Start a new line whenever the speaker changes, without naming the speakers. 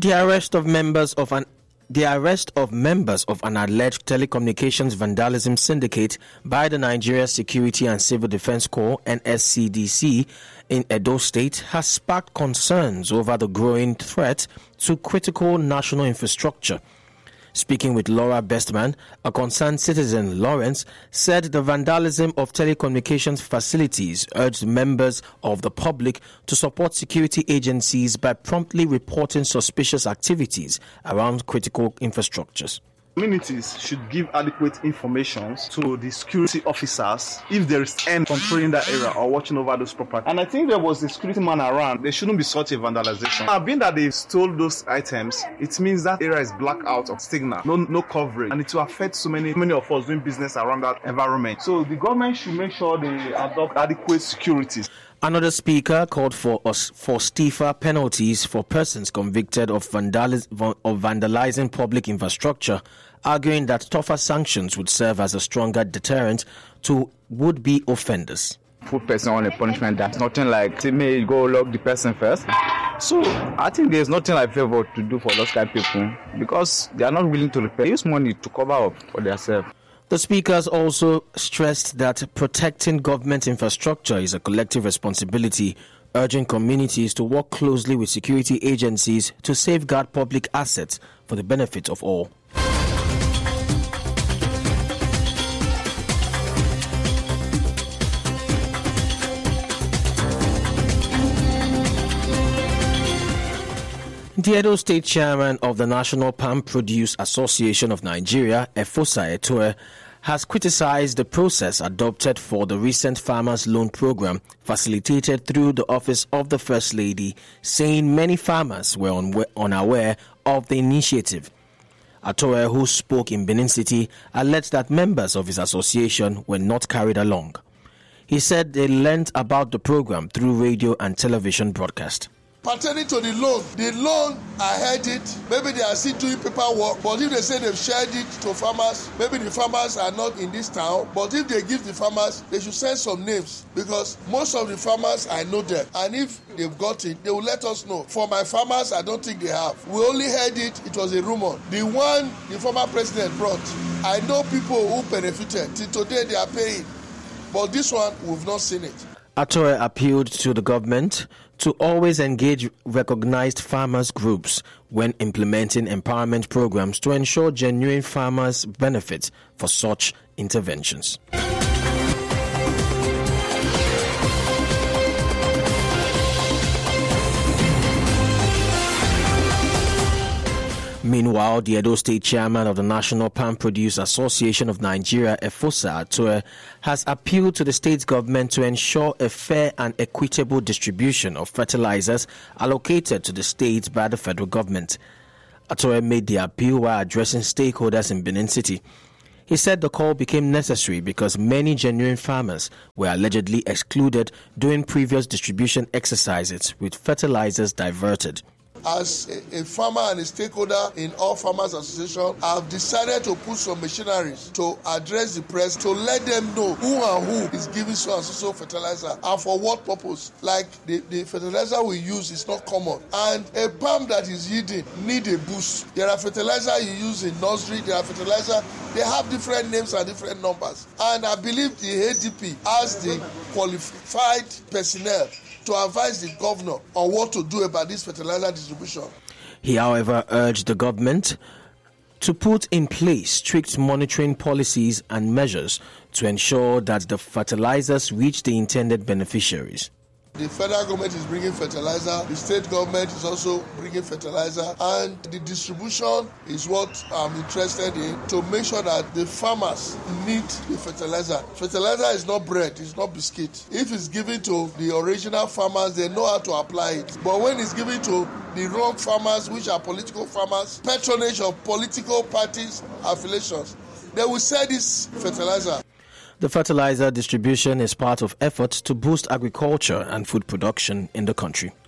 The arrest of members of an alleged telecommunications vandalism syndicate by the Nigeria Security and Civil Defense Corps (NSCDC) in Edo State has sparked concerns over the growing threat to critical national infrastructure. Speaking with Laura Bestman, a concerned citizen, Lawrence, said the vandalism of telecommunications facilities urged members of the public to support security agencies by promptly reporting suspicious activities around critical infrastructures.
Communities should give adequate information to the security officers if there is any controlling that area or watching over those properties. And I think there was a security man around. There shouldn't be such a vandalization. Now, being that they stole those items, it means that area is black out of signal, no coverage, and it will affect so many of us doing business around that environment. So the government should make sure they adopt adequate security.
Another speaker called for stiffer penalties for persons convicted of vandalizing public infrastructure, arguing that tougher sanctions would serve as a stronger deterrent to would-be offenders.
Put person on a punishment that's nothing like, they may go lock the person first. So I think there's nothing like favor to do for those kind of people because they are not willing to repay. They use money to cover up for themselves.
The speakers also stressed that protecting government infrastructure is a collective responsibility, urging communities to work closely with security agencies to safeguard public assets for the benefit of all. The Edo State Chairman of the National Palm Produce Association of Nigeria, Efosa Etoe, has criticized the process adopted for the recent Farmers Loan Program facilitated through the Office of the First Lady, saying many farmers were unaware of the initiative. Etoe, who spoke in Benin City, alleged that members of his association were not carried along. He said they learned about the program through radio and television broadcast.
Pertaining to the loan, I heard it. Maybe they are still doing paperwork, but if they say they've shared it to farmers, maybe the farmers are not in this town. But if they give the farmers, they should send some names because most of the farmers, I know them. And if they've got it, they will let us know. For my farmers, I don't think they have. We only heard it was a rumor. The one the former president brought, I know people who benefited. Till today, they are paying. But this one, we've not seen it.
Etoe appealed to the government to always engage recognized farmers groups when implementing empowerment programs to ensure genuine farmers benefit for such interventions. Meanwhile, the Edo State Chairman of the National Palm Produce Association of Nigeria, Efosa Etoe, has appealed to the state government to ensure a fair and equitable distribution of fertilizers allocated to the state by the federal government. Etoe made the appeal while addressing stakeholders in Benin City. He said the call became necessary because many genuine farmers were allegedly excluded during previous distribution exercises with fertilizers diverted.
As a farmer and a stakeholder in all farmers associations, I've decided to put some machineries to address the press, to let them know who and who is giving so and so fertilizer and for what purpose. Like the fertilizer we use is not common. And a palm that is yielding need a boost. There are fertilizer you use in nursery, there are fertilizer, they have different names and different numbers. And I believe the ADP has the qualified personnel to advise the governor on what to do about this fertilizer distribution.
He, however, urged the government to put in place strict monitoring policies and measures to ensure that the fertilizers reach the intended beneficiaries.
The federal government is bringing fertilizer, the state government is also bringing fertilizer, and the distribution is what I'm interested in to make sure that the farmers need the fertilizer. Fertilizer is not bread, it's not biscuit. If it's given to the original farmers, they know how to apply it. But when it's given to the wrong farmers, which are political farmers, patronage of political parties, affiliations, they will sell this fertilizer.
The fertilizer distribution is part of efforts to boost agriculture and food production in the country.